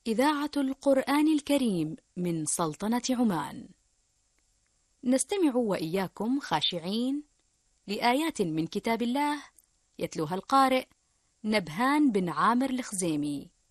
إذاعة القرآن الكريم من سلطنة عمان. نستمع وإياكم خاشعين لآيات من كتاب الله يتلوها القارئ نبهان بن عامر الخزيمي.